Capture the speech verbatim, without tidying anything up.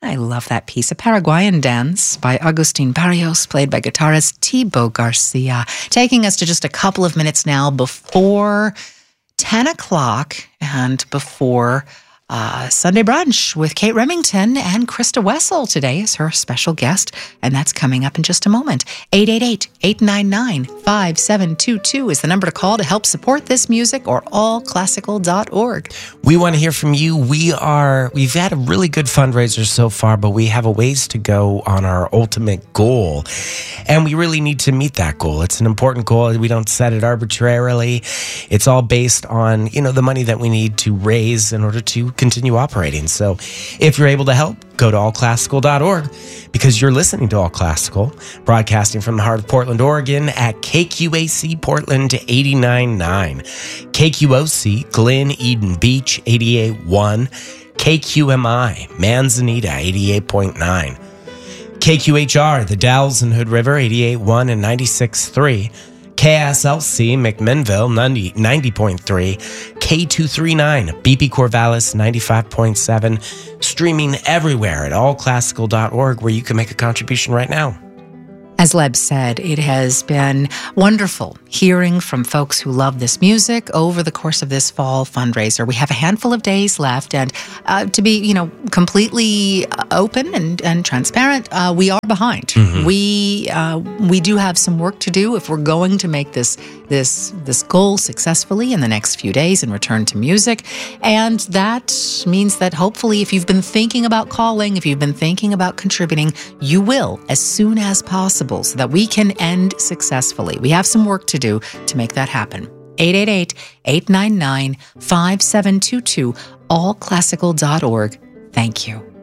I love that piece. A Paraguayan dance by Agustin Barrios, played by guitarist Thibaut Garcia. Taking us to just a couple of minutes now before ten o'clock and before uh, Sunday Brunch with Kate Remington, and Krista Wessel today is her special guest, and that's coming up in just a moment. eight eight eight, eight nine nine, five seven two two is the number to call to help support this music, or all classical dot org. We want to hear from you. We are, we've had a really good fundraiser so far, but we have a ways to go on our ultimate goal. And we really need to meet that goal. It's an important goal. We don't set it arbitrarily. It's all based on, you know, the money that we need to raise in order to continue operating. So if you're able to help, go to all classical dot org, because you're listening to All Classical, broadcasting from the heart of Portland, Oregon at K Q A C Portland eighty-nine point nine, K Q O C Glen Eden Beach eighty-eight point one, K Q M I Manzanita eighty-eight point nine, K Q H R The Dalles and Hood River eighty-eight point one and ninety-six point three, K S L C McMinnville ninety point three, K two thirty-nine B P Corvallis ninety-five point seven, streaming everywhere at all classical dot org, where you can make a contribution right now. As Leb said, it has been wonderful hearing from folks who love this music over the course of this fall fundraiser. We have a handful of days left, and uh, to be, you know, completely open and, and transparent, uh, we are behind. Mm-hmm. We uh, we do have some work to do if we're going to make this this this goal successfully in the next few days and return to music. And that means that hopefully, if you've been thinking about calling, if you've been thinking about contributing, you will as soon as possible, so that we can end successfully. We have some work to do to make that happen. eight eight eight, eight nine nine, five seven two two, all classical dot org. Thank you.